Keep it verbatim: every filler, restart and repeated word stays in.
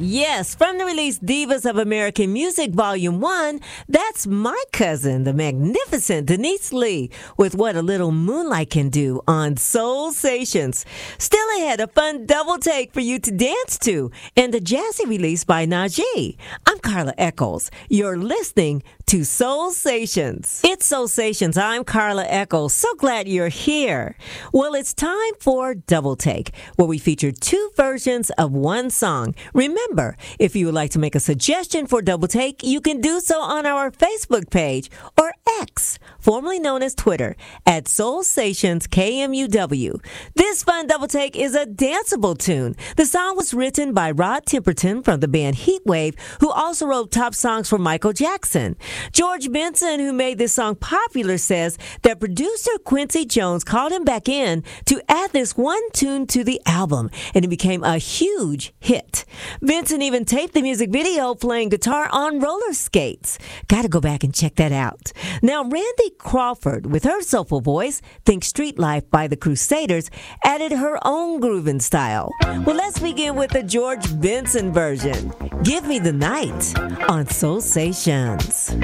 Yes, from the release Divas of American Music Volume one, that's my cousin, the magnificent Denise Lee, with What a Little Moonlight Can Do on Soul Stations. Still ahead, a fun double take for you to dance to, and a jazzy release by Najee. I'm Carla Eccles. You're listening to Soul Stations. It's Soul Stations. I'm Carla Eccles. So glad you're here. Well, it's time for Double Take, where we feature two versions of one song. Remember, if you would like to make a suggestion for Double Take, you can do so on our Facebook page or X, formerly known as Twitter, at Soul Stations K M U W. This fun Double Take is a danceable tune. The song was written by Rod Temperton from the band Heatwave, who also wrote top songs for Michael Jackson. George Benson, who made this song popular, says that producer Quincy Jones called him back in to add this one tune to the album, and it became a huge hit. Benson even taped the music video playing guitar on roller skates. Gotta go back and check that out. Now, Randy Crawford, with her soulful voice, Think Street Life by the Crusaders, added her own grooving style. Well, let's begin with the George Benson version. Give Me the Night on Soul Stations.